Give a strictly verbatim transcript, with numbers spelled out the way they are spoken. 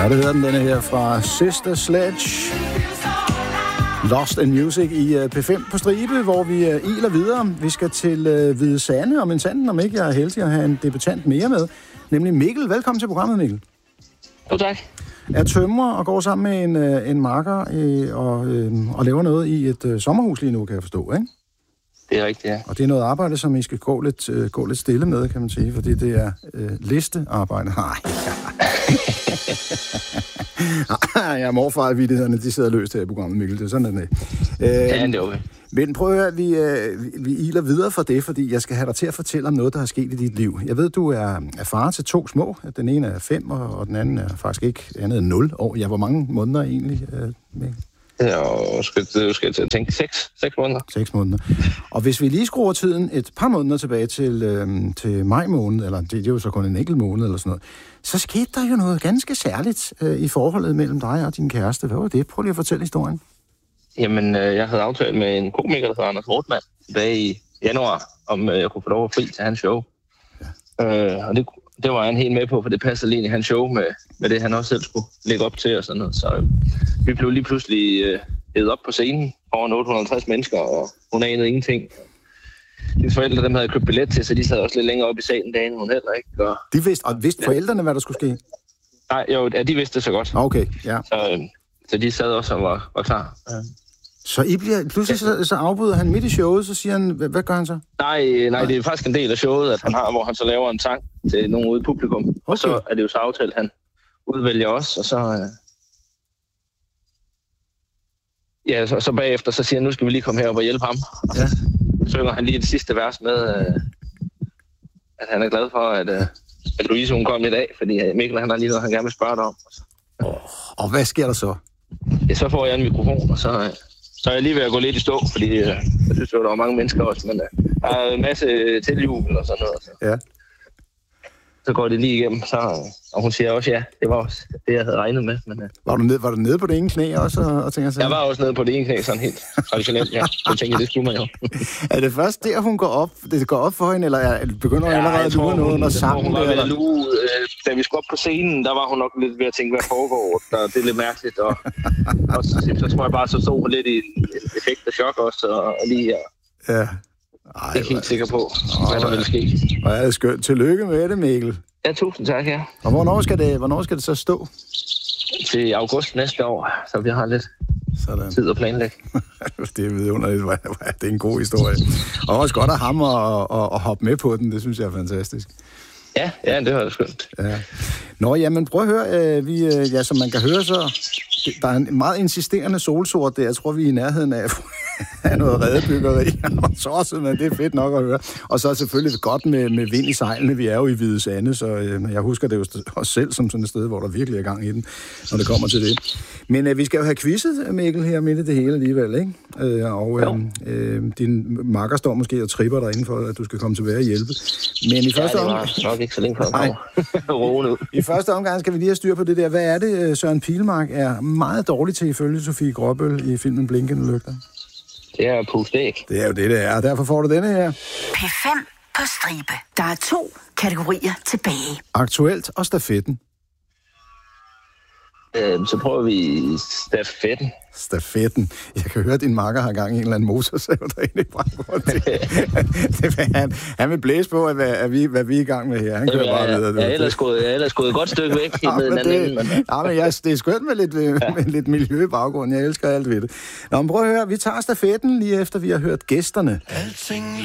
Ja, det hedder den, denne her fra Sister Sledge. Lost in Music i P fem på stribe, hvor vi iler videre. Vi skal til uh, Hvide Sande, og men sanden, om ikke jeg er heldig at have en debutant mere med, nemlig Mikkel. Velkommen til programmet, Mikkel. Jo, tak. Er tømrer og går sammen med en, uh, en makker øh, og, øh, og laver noget i et uh, sommerhus lige nu, kan jeg forstå, ikke? Det er rigtigt, ja. Og det er noget arbejde, som I skal gå lidt, uh, gå lidt stille med, kan man sige, fordi det er uh, listearbejde. Nej. Ja, morfar-vittighederne, de sidder løst her i programmet, Mikkel. Det er sådan, det er. Øh, ja, det er okay. Men prøv at høre, vi, øh, vi iler videre for det, fordi jeg skal have dig til at fortælle om noget, der har sket i dit liv. Jeg ved, du er, er far til to små. Den ene er fem, og, og den anden er faktisk ikke andet end nul år. Ja, hvor mange måneder egentlig, øh, Mikkel? Ja, skal, du skal til at tænke seks, seks måneder. Seks måneder. Og hvis vi lige skruer tiden et par måneder tilbage til, øh, til maj måned, eller det, det er jo så kun en enkelt måned eller sådan noget, så skete der jo noget ganske særligt øh, i forholdet mellem dig og din kæreste. Hvad var det? Prøv lige at fortælle historien. Jamen, øh, jeg havde aftalt med en komiker, der hedder Anders Rothmann, tilbage i januar, om øh, jeg kunne få lov at fri til hans show. Ja. Øh, og det, det var han helt med på, for det passede lige i hans show med, med det, han også selv skulle lægge op til og sådan noget. Så øh, vi blev lige pludselig øh, hævet op på scenen over otte hundrede og halvtreds mennesker, og hun anede ingenting. Hendes forældre, dem havde købt billet til, så de sad også lidt længere op i salen dagen, hun heller ikke. Og, de vidste, og vidste forældrene, hvad der skulle ske? Nej, jo, ja, de vidste det så godt. Okay, ja. Så, øh, så de sad også og var, var klar. Ja. Så I bliver, pludselig så, så afbryder han midt i showet, så siger han, hvad, hvad gør han så? Nej, nej, det er faktisk en del af showet, at han har, hvor han så laver en sang til nogen ude i publikum. Okay. Og så er det jo så aftalt, han udvælger os, og så... Øh, ja, så, så bagefter, så siger han, nu skal vi lige komme herop og hjælpe ham. Ja. Så synger han lige det sidste vers med, øh, at han er glad for, at, øh, at Louise, hun kom i dag, fordi Mikkel, han har lige noget, han gerne vil spørge dig om. Oh, og hvad sker der så? Ja, så får jeg en mikrofon, og så, øh, så er jeg lige ved at gå lidt i stå, fordi øh, jeg synes, der var mange mennesker også, men øh, der er en masse tilhjul og sådan noget. Så. Ja. Så går det lige igennem, så, og hun siger også ja, det var også det, jeg havde regnet med. Men, uh... var, du nede, var du nede på det ene knæ også? Og, og tænker, jeg var også nede på det ene knæ, sådan helt traditionelt, ja. Så tænkte jeg, det skulle man jo. Er det først der, hun går op, det går op for hende, eller er, begynder hun ja, allerede at lure noget under sangen? Hun var ved at lue, øh, da vi skulle op på scenen, der var hun nok lidt ved at tænke, hvad foregår, der, det er lidt mærkeligt, og, og så, så tror jeg bare, så stod hun lidt i en effekt af chok også, og, og lige her. Ja. Ej, jeg er ikke helt sikker på, hvad der vil ske. Hvor er det skønt. Tillykke med det, Mikkel. Ja, tusind tak, ja. Og hvornår skal det, hvornår skal det så stå? Til august næste år, så vi har lidt Sådan. tid at planlægge. Det er vidunderligt. Det er en god historie. Og også godt at ham og, og, og hoppe med på den, det synes jeg er fantastisk. Ja, ja, det var skønt. Ja. Nå, jamen prøv at høre, øh, vi, øh, ja, som man kan høre, så der er en meget insisterende solsort der. Jeg tror, vi er i nærheden af, af noget redebyggeri. Så men det er fedt nok at høre. Og så er selvfølgelig godt med, med vind i sejlene. Vi er jo i Hvide Sande, så øh, jeg husker det jo også selv som sådan et sted, hvor der virkelig er gang i den, når det kommer til det. Men øh, vi skal jo have quizzet, Mikkel, her midt i det hele alligevel, ikke? Øh, og øh, øh, din makker står måske og tripper dig inden for, at du skal komme tilbage og hjælpe. Men i første ja, omgang... nok ikke så længe for at komme. I første omgang skal vi lige have styr på det der. Hvad er det, Søren Pilmark er meget dårlig til ifølge Sofie Gråbøl i filmen Blinkende Lygter? Det er pustek. Det er jo det, det er. Derfor får du denne her. P fem på stribe. Der er to kategorier tilbage. Aktuelt og stafetten. Øhm, så prøver vi stafetten. Stafetten. Jeg kan høre, at din makker har gang i en eller anden motorsav derinde i baggrunden. Det vil han, han vil blæse på, at, at, vi, hvad vi er i gang med her. Han kører bare videre. Jeg er ellers gået, jeg er ellers gået et godt stykke væk. Ja, men det, men... ja, men jeg, det er skønt med lidt, ja. med lidt miljø i baggrunden. Jeg elsker alt ved det. Nå, men prøv at høre. Vi tager stafetten lige efter, vi har hørt gæsterne. Alting